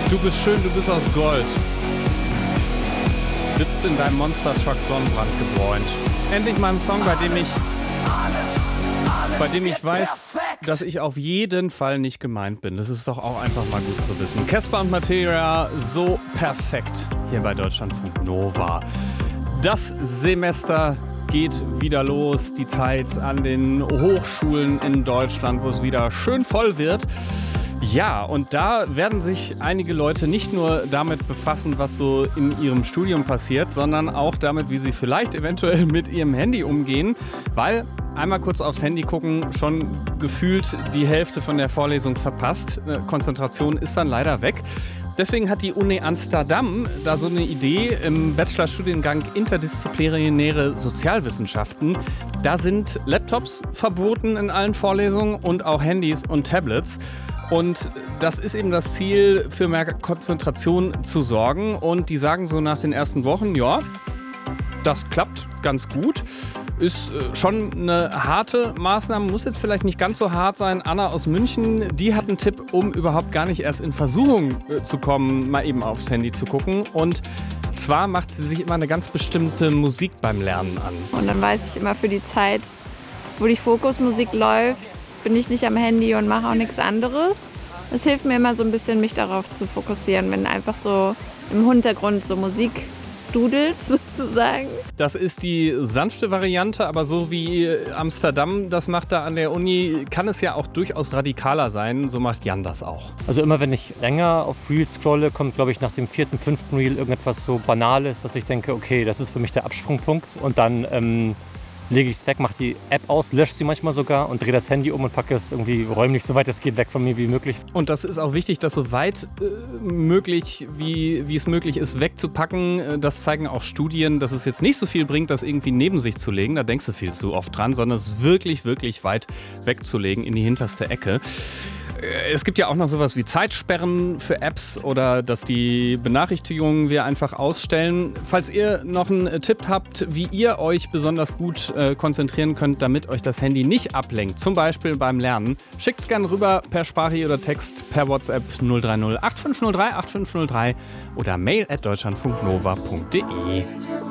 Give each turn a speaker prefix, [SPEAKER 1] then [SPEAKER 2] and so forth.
[SPEAKER 1] Du bist schön, du bist aus Gold. Sitzt in deinem Monster Truck Sonnenbrand gebräunt. Endlich mal ein Song, bei dem ich weiß, dass ich auf jeden Fall nicht gemeint bin. Das ist doch auch einfach mal gut zu wissen. Casper und Materia, so perfekt hier bei Deutschlandfunk Nova. Das Semester geht wieder los. Die Zeit an den Hochschulen in Deutschland, wo es wieder schön voll wird. Ja, und da werden sich einige Leute nicht nur damit befassen, was so in ihrem Studium passiert, sondern auch damit, wie sie vielleicht eventuell mit ihrem Handy umgehen, weil einmal kurz aufs Handy gucken, schon gefühlt die Hälfte von der Vorlesung verpasst. Konzentration ist dann leider weg. Deswegen hat die Uni Amsterdam da so eine Idee im Bachelorstudiengang Interdisziplinäre Sozialwissenschaften. Da sind Laptops verboten in allen Vorlesungen und auch Handys und Tablets. Und das ist eben das Ziel, für mehr Konzentration zu sorgen. Und die sagen so nach den ersten Wochen, ja, das klappt ganz gut. Ist schon eine harte Maßnahme, muss jetzt vielleicht nicht ganz so hart sein. Anna aus München, die hat einen Tipp, um überhaupt gar nicht erst in Versuchung zu kommen, mal eben aufs Handy zu gucken. Und zwar macht sie sich immer eine ganz bestimmte Musik beim Lernen an.
[SPEAKER 2] Und dann weiß ich immer, für die Zeit, wo die Fokusmusik läuft, bin ich nicht am Handy und mache auch nichts anderes. Es hilft mir immer so ein bisschen, mich darauf zu fokussieren, wenn einfach so im Hintergrund so Musik dudelt, sozusagen.
[SPEAKER 1] Das ist die sanfte Variante, aber so wie Amsterdam das macht da an der Uni, kann es ja auch durchaus radikaler sein. So macht Jan das auch.
[SPEAKER 3] Also immer, wenn ich länger auf Reels scrolle, kommt, glaube ich, nach dem 4., 5. Reel irgendetwas so Banales, dass ich denke, okay, das ist für mich der Absprungpunkt. Und dann lege ich es weg, mache die App aus, lösche sie manchmal sogar und drehe das Handy um und packe es irgendwie räumlich, soweit es geht, weg von mir wie möglich.
[SPEAKER 1] Und das ist auch wichtig, das so weit möglich, wie es möglich ist, wegzupacken. Das zeigen auch Studien, dass es jetzt nicht so viel bringt, das irgendwie neben sich zu legen. Da denkst du viel zu oft dran, sondern es wirklich, wirklich weit wegzulegen in die hinterste Ecke. Es gibt ja auch noch sowas wie Zeitsperren für Apps oder dass die Benachrichtigungen wir einfach ausstellen. Falls ihr noch einen Tipp habt, wie ihr euch besonders gut konzentrieren könnt, damit euch das Handy nicht ablenkt, zum Beispiel beim Lernen, schickt's gerne rüber per Sprache oder Text per WhatsApp 030 8503 8503 oder mail@deutschlandfunknova.de.